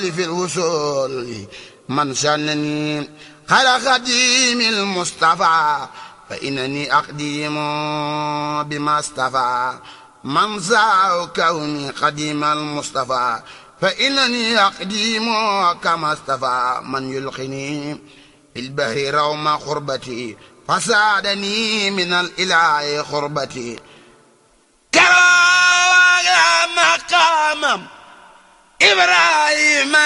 الوصول في الوصول من سنني خير خديم المصطفى فإنني أقدم بما اصطفى من سعى كوني قديم المصطفى فإنني أقدم كما اصطفى من يلقني في البحر روم خربتي فساعدني من الإله خربتي كرا مقام إبراهيم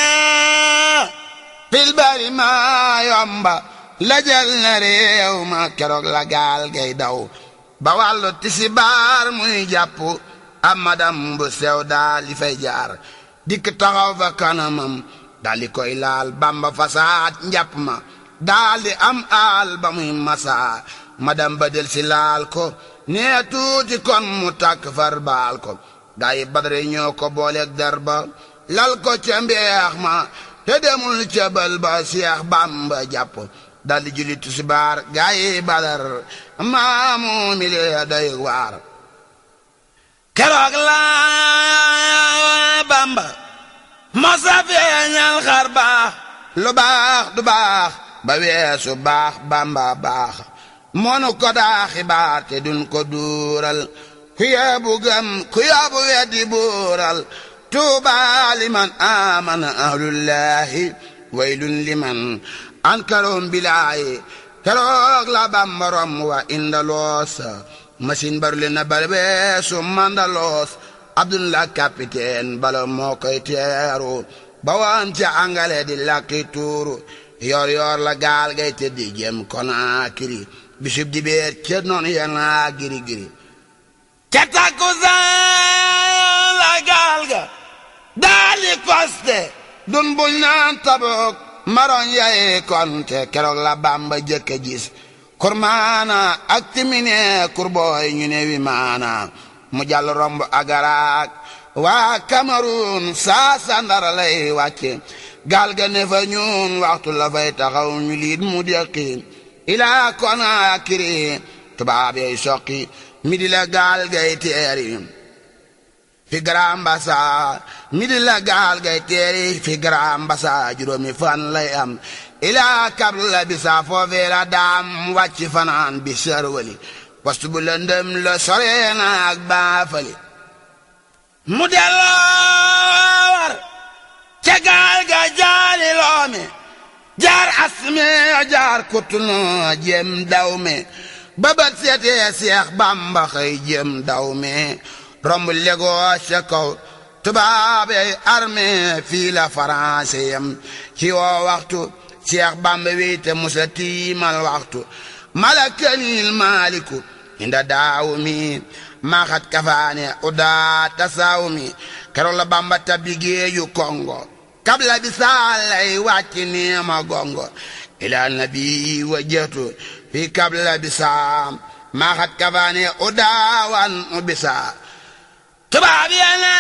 في البحر ما ينبع لجل ريوم كروك لغال gay daw ba wàllu tisibaar muy jàpp amadam bu sew daal di fay jaar dikk taxaw fa kanamam daal di koy laal bamba fasaat njàpp ma daal di am aal ba muy masa madam ba del si laal ko nee tuuti kon mu tàkk far baal ko gaa yi badre ñoo ko booleeg darba lal ko ca mbeex ma te demul ca bal ba Seex Bamba jàpp daldi julli tisbaar gaa yi badar maamu mi lee doy waar keroog la Bamba mosa feeñal xar baax lu baax du baax ba weesu baax Bamba baax monu ko daa xibaar te dun ko duural ku yebu gëm ku yebu weddi buural tuuba liman amana ahlullahi waylun liman ankaroom bilaayi keroog la Bamba rom wa indaloos machine barule na balbeesu mandaloos Abdullah capitaine bala moo koy teeru ba woon ca angale di lakki tuuru yor yor la gaal gay teddi jem Konaakiri bisub di beer ca noonu yana giri giri ca takkusaan la gaal ga daali koste dun buñ naan Tabuk maroon yaye konte keroog la Bamba jëkke gis kurmaana ak timine kurbooy ñu ne wi maana mu jàll romb agaraak waa Cameroun saa sandara lay wàcce gaal ga ne fa ñun waxtu la fay taxaw ñu liit mu deqi ilaa Konaakiri tubaab yay soqi mi di la gaal gay teeri fi Grand Bassam mi di la gaal gay teeri fi Grand Bassam juróomi fan lay am ilaa kabla bisa foofee la daam wàcc fanaan bi sërwali wastu bu lëndëm la soreena ak baafali mu delloo war ca gaal ga jaari loome jaar asme jaar kutunu jem dawme babat seetee Seex Bamba xëy jem dawme romb Lagos ca kaw tubaabe armée fii la France yam ci woo waxtu Seex Bamba weyte musa tiimal waxtu malakanil maaliku inda daawumi maaxat kafaane udaa tasawumi keroog la Bamba tabbi géeju Kongo kabla bi saalay wàcc neema gongo ila nabi wajjatu fi kabla bi saa maaxat kafaane udaawan ubisa tubaab yana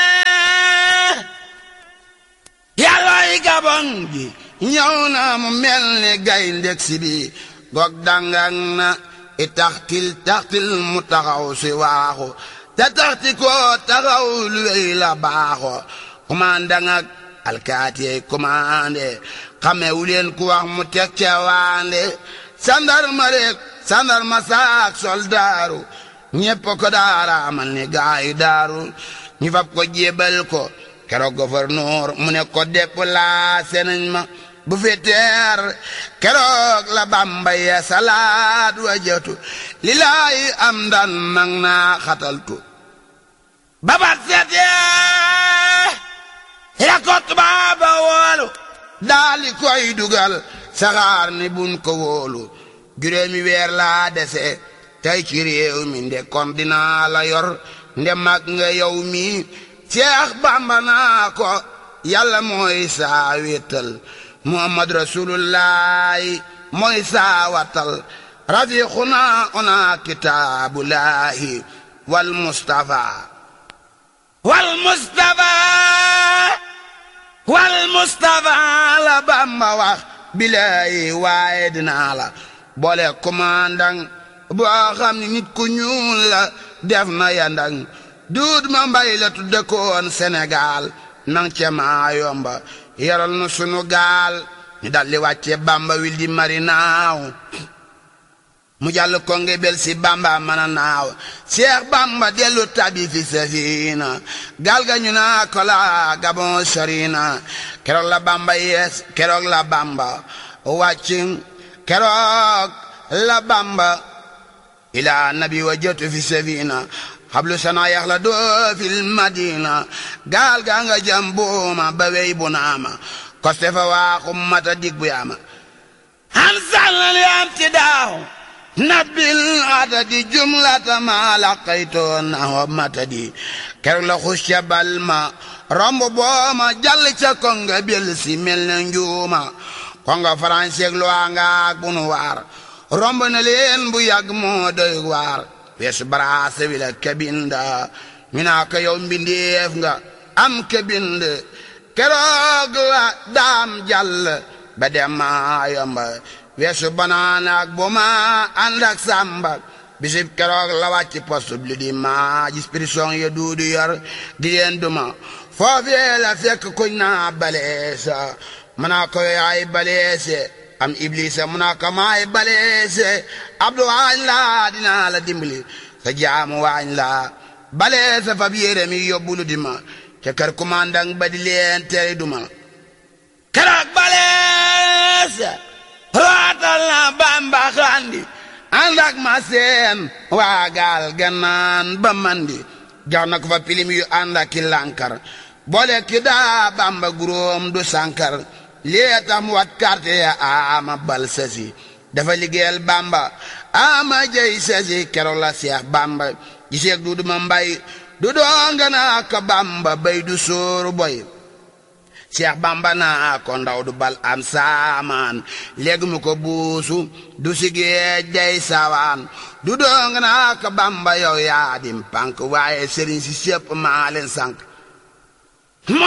yàllooy Gabon gi ñëw na mu mel ni gayndeg si bi gog dangang na i taxtil mu taxaw si waaxu te taxti ko taxaw lu wey la baaxo commandant ak alkaatiyey commandé xamewu leen ku wax mu teg ca waande sandarma rek sandarma saak soldaaru ñépp ko daara amal ni gaayu daaru ñu fab ko jébal ko keroog gouverneur mu ne ko déplacé nañ ma bu feteer keroog la Bamba ya salaat wajatu lillaahi am dan nang naa xataltu babat setee ya ko tubaaba woolu daali koy dugal saxaar ni bun ko wóolu juróomi weer laa dese tey ci réew mi nde kon dinaa la yor nde mag nga yow mi Seex Bamba naa ko yàlla mooy saa wéttal Muhammad Rasulullahi mooy saa watal rafiquna ona kitaabullahi wal Mustafa la Bamba wax bilaay waaye dinaa la boole commandant boo xam ni nit ku ñuul la def na yandang duud ma mbay la tudde koon Sénégal nang ca maa yomba yaral nu sunu gaal ñu daldi wàcce Bamba wil di marinaaw mu jàll konge bel si Bamba mana naaw Seex Bamba dellu tabi fi safina gaal ga ñu naa ko la Gabon sarina keroog la Bamba yees keroog la Bamba wàcc keroog la Bamba ila nabi wa jotu fi safina hablu sana yaxla doo fil madina gaal ga nga jambooma ba wey bu naama koste fa waaxu mata dig bu yaama han sallal yaam ti daaw nabil adadi jumlata ma laqaytoon wa matadi keroog la xus ca balma romb booma jàll ca konga bel si mel na njuuma konga français lu nga ak bunu waar romb na leen bu yàgg moo doy waar weesu baraase wi la kabinda ñu naa ko yow mbindeef nga am kabind keroog la daam jàll ba dem maa yomba weesu banaan ak bu ma ànd ak sàmba bisib keroog la wàcc poste bi di ma gis prison ya duudu yor di leen duma foofee la fekk kuñ naa baleesa mu naa ko yaay baleese am iblisa mu naa ko maay baleese abdu waañ la dinaa la dimbali sa jaamu waañ la baleese fa yére mi yóbbulu di ma ca kër commandant ba di leen tere duma keroog baleese rootal na Bamba xandi ànd ak ma seen waa gaal gannaan ba mandi jox na ko fa pilim yu ànd ak ki lànkar boole ki daa Bamba guróom du sànkar lii tax mu wat carte ya ama bal sasi dafa liggéeyal Bamba ama jey sasi keroog la Seex Bamba giseeg du duma mbay du doonga naa ko Bamba bay du sóoru boy Seex Bamba naa ko ndaw du bal am saamaan léegi mu ko buusu du sigee jay sawaan du doonga naa ko Bamba yow yaa dim pank waaye sëriñ si sépp maa leen sànk mu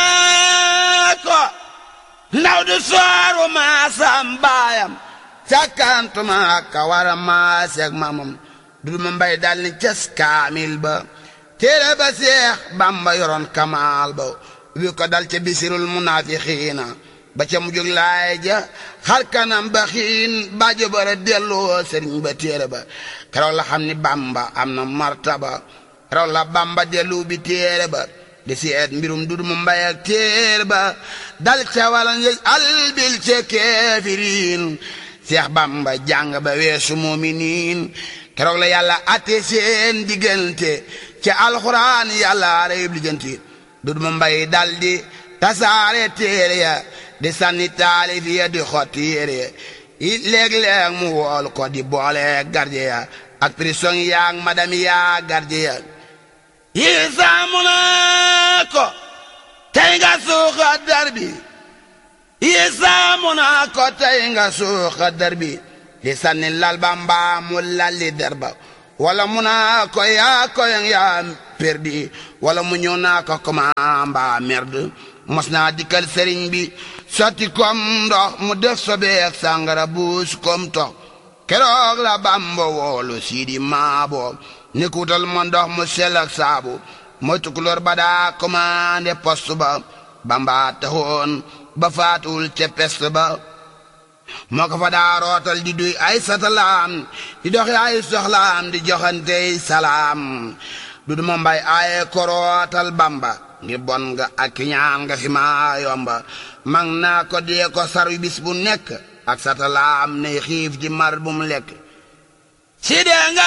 naa ko ndaw du sooru maa sam baayam sakkantuma ka wara maa seeg mamam du ma mbay dal ni cas kaamil ba téere ba Seex Bamba yoroon kamaal ba wi ko dal ca bisirul munaafixiina ba ca mujug laay ja xar kanam ba xiin baajo bara delloo sëriñ ba téere ba keroog la xam ni Bamba am na martaba keroog la Bamba dellu bi téere ba di seet mbirum dudu mu mbay ak téere ba dal ca walan yëj albil ca keefiriin Seex Bamba jàng ba weesu muminiin keroog la yàlla atte seen diggante ca alxuraan yàlla reyub lijjanti dudu mu mbay dal di tasaare téere ya di sànni taalif ya di xotti yére ya léeg-léeg mu wool ko di boole garje ya ak prison yaak madame ya garje ya yi saamu naa ko tey nga suuxa dar bi yi saamu naa ko tey nga suuxa dar bi di sànni lal ba mbaa mu lalli der ba wala mu naa ko yaa koyang yaa perdi wala mu ñëw naa ko koma mbaa merde mos naa dikkal sëriñ bi sotti kom ndox mu def sobeek sàngara buus kom tox keroog la Bamba woolu Sidi Maabo ni kuutal ma ndox mu sell ak saabu mooy tukulóor ba daa commandé poste ba Bamba taxoon ba faatuwul ca peste ba moo ko fa daa rootal di duy ay satalaam di doxi ay soxlaam di joxantey salaam du duma mbay aaye ko rootal Bamba ngi bon nga ak ñaan nga fi maa yomba mag naa ko dee ko saru bis bu nekk ak satalaam ne xiif ji mar bu mu lekk si dee nga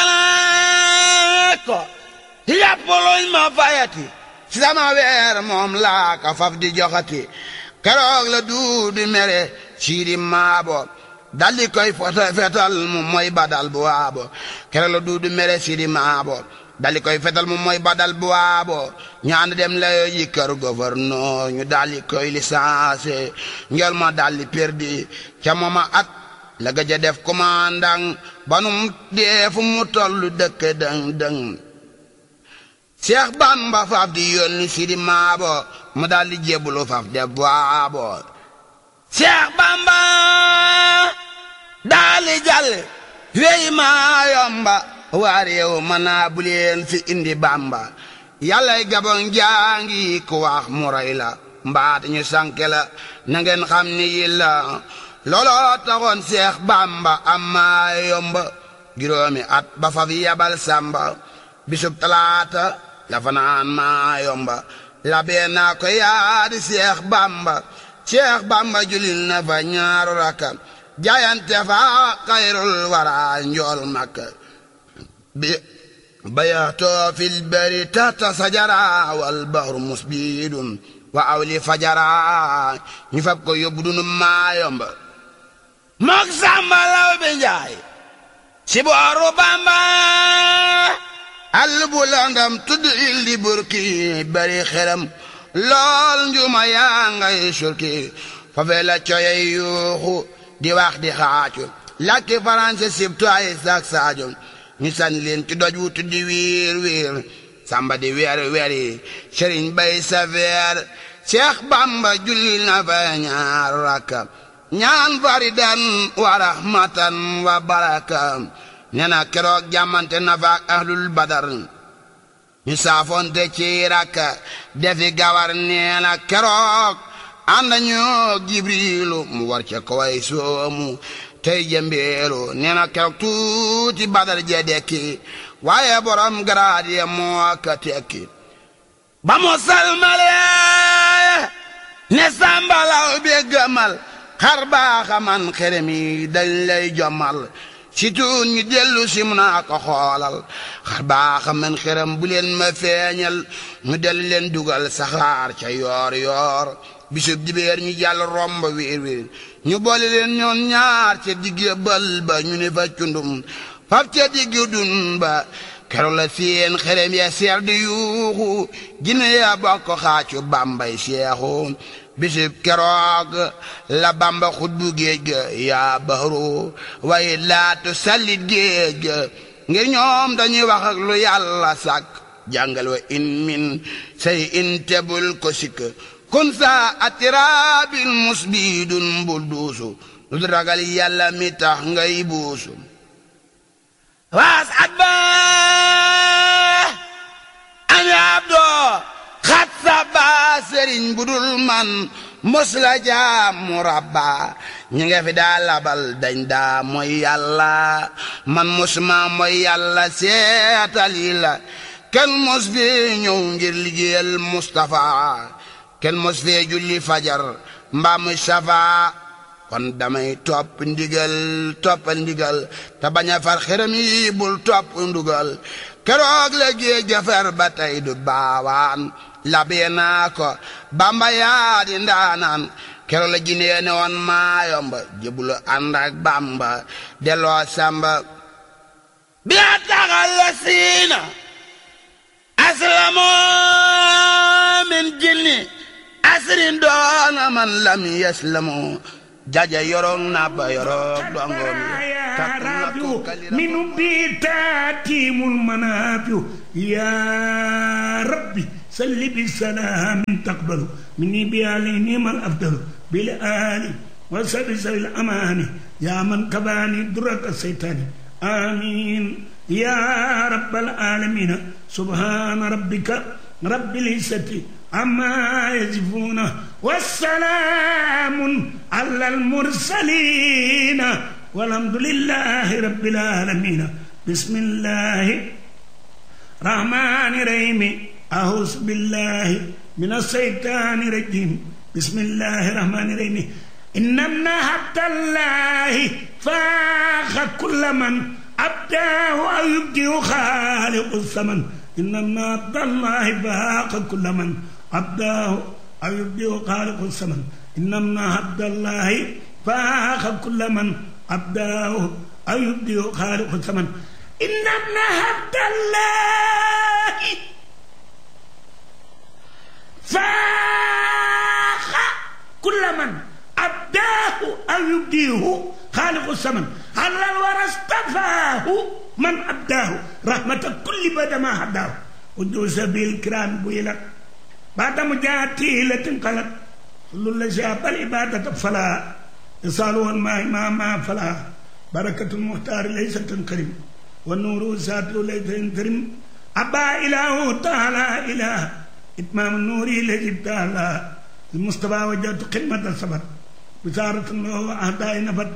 naa ko yàpp luñ ma fayati si sama weer moom laa ka faf di joxati keroog la duudu mere Sidi Maabo daldi koy fetal mu mooy badal bu waabo keroog la duudu mere Sidi Maabo daldi koy fetal mu mooy badal bu waabo ñaan dem la yi kër gouverneur ñu daldi koy licencié ngel ma daldi perdi ca mooma at la gëj a def commandant banum dee fu mu tollu dëkk dëng dëng Seex Bamba faaf di yónni Sidi Maabo mu daldi jébbalu faaf def waabo Seex Bamba daldi jàll wey maa yomba waa réew ma naa bu leen fi indi Bamba yàllay gabon jaangi ku wax mu rey la mbaat ñu sànke la na ngeen xam ni yi la looloo taxoon Seex Bamba amma yomba juróomi at ba fa fi yabal Samba bisub talaata la fanaan maa yomba la bee naa ko yaadi Seex Bamba julil na fa ñaaru rakka jaayante fa xayrul wara njool Makka bi bayaatoo fil bari tahta sajara wal bahru musbidun wa awli fajara ñu fab ko yóbbu dunu maa yomba mook Samba law bi njaay ci booru Bamba àll bu landam tudd il di burki bari xeram lool njuma yaa ngay surki fafee la coyey yuuxu di wax di xaacu làkki français sibtu ay sak saajo ñu sànni leen ci doj wu tuddi wiir Samba di weer Sëriñ Bay Safeer Seex Bamba julli na fa ñaar rakka ñaan faridan wa rahmatan wa baraka nee na keroog jàmmante na fa ak ahlul badar ñu saafonte ci rakka defi gawar nee na keroog ànd ñoo Jibriilu mu war ca kaway soomu tey jëmbeelu nee na keroog tuuti badar je dekki waaye borom garaad ye moo ka tekki ba mu salmale ne Samba law bi gëmal xar baaxa man xerem yi dañ lay jommal si tuun ñu dellu si mu naa ko xoolal xar baaxa man xerem bu leen ma feeñal ñu dellu leen dugal saxaar ca yoor bisub dibeer ñu jàll romb wiir ñu boole leen ñoon ñaar ca digge bal ba ñu ne fa cundum faf ca digge dun ba keroog la seen xerem ya seer di yuuxu gine ya bokk xaacu Bambay seexu bisub keroog la Bamba xutbu géej ga yaa bahru waaye laatu sallit géej ga ngir ñoom dañuy wax ak lu yàlla sàkk jàngal wa in min say in tebul ko sikk kun saa atirabil musbidun bul duusu lu ragal yàlla mi tax ngay buusu waas at ba ani abdoo xat sa ba sëriñ budul man mos la jaamu rabba ñi nga fi daa labal dañ daa mooy yàlla man mosuma mooy yàlla seetali la kenn mos fi ñëw ngir liggéeyal Mustafa kenn mos fee julli fajar mbaa muy safa kon damay topp ndigal te bañ a far xërëm yi bul topp ndugal keroog la géej jafar ba tey du baawaan labee naa ko Bamba yaa di ndaanaan keroog la jinee ne woon maa yomba jëbulu ànd ak Bamba delloo Samba bi a taxal la siina aslamoo min jinni asrin doona man lam yaslamu jaja yorong na ba yorong dongoom minu biitatimul manafiu ya rabbi salli bi salamin taqbalu minni bi alini mal afdalu bil ali wa sabi sabil amani ya man kabani duraka saytani amin ya rabbal alamin subhana rabbika rabbil izzati amma yasifuna wassalamun alal mursalina walhamdulillahi rabbil alamin bismillahi rahmani rahim a'udzu billahi minas shaitani rajim bismillahi rahmani rahim inna habdallahi faqa kullaman abdahu ayubdiu khaliqus saman inna abdallahi faqa kullaman abdahu ayubdiu khaliqus saman inna abdallahi faqa kullaman abdahu ayubdiu khaliqus saman inna abdallahi faqa kullaman abdahu ayubdiu khaliqus saman halal warastafahu man abdahu rahmata kulli badama abdahu ujusa bil kiram builat badamu jati latin qalat lulla jabal ibadat fala yasalun ma fala barakatul muhtar laysa karim wa nuru zatu laysa karim أبا إله تعالى إله إتمام النور الذي تعالى المصطفى وجدت خدمة الصبر بشارة الله أهداء نفت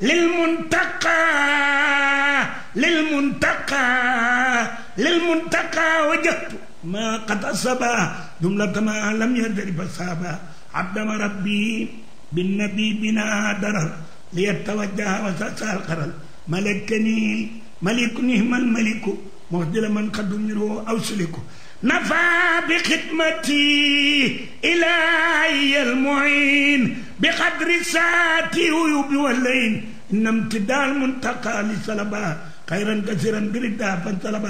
للمنتقى وجدت ما قد أصبا جملة ما لم يدرب صابا عبدما ربي بالنبي بنا درر ليتوجه وسأسأل القرر ملك نهم الملك مهدل من قد أمره أو سلكه نفى بخدمتي إلهي المعين بقدر ساتي ويوب واللين إن امتداء المنتقى لسلبا خيرا كثيرا بردا فانسلبا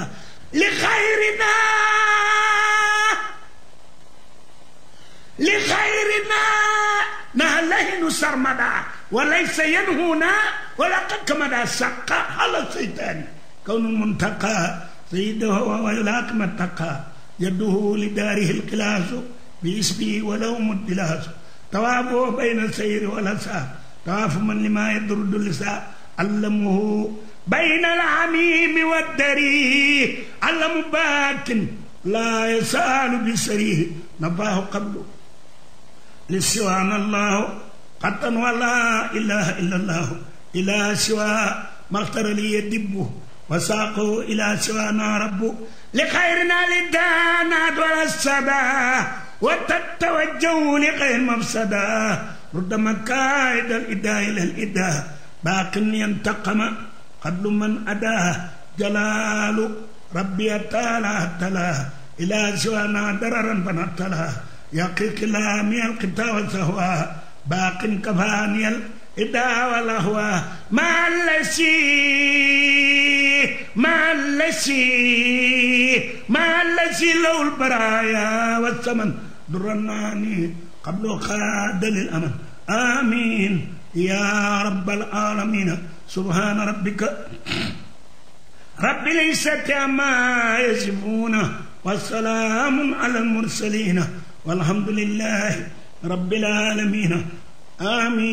لخيرنا نهلهن سرمدا وليس ينهونا ولقد كمدا سقى على الشيطان كون المنتقى سيده ويلاكم التقى يده لداره القلاس باسمه ولوم الدلاس توافه بين السير والأسى تواف من لما يدرد اللساء علمه بين العميم والدريه علم باكن لا يسأل بسريه نباه قبله لسوانا الله قطا ولا إله إلا الله إلى سوى ما اختار لي يدبه وساقه إلى سوانا ربه لخيرنا لدانا ولا السبا وتتوجه لغير مفسدا رد مكائد الإداء إلى الإداء باق ينتقم قبل من أداه جلال ربي تعالى تلاه إلى سوانا دررا فنتلاه يقي كلامي القتا والسهوى باق كفاني الإداء والأهوى ما الذي لو البرايا والثمن درناني قبل خاد للأمن آمين يا رب العالمين سبحان ربك رب العزة عما يصفون والسلام على المرسلين والحمد لله رب العالمين آمين.